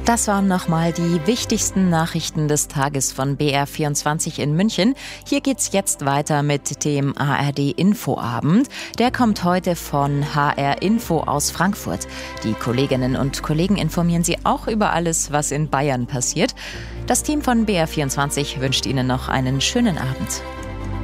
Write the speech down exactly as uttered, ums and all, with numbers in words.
Das waren nochmal die wichtigsten Nachrichten des Tages von B R vierundzwanzig in München. Hier geht's jetzt weiter mit dem A R D-Infoabend. Der kommt heute von H R Info aus Frankfurt. Die Kolleginnen und Kollegen informieren Sie auch über alles, was in Bayern passiert. Das Team von B R vierundzwanzig wünscht Ihnen noch einen schönen Abend.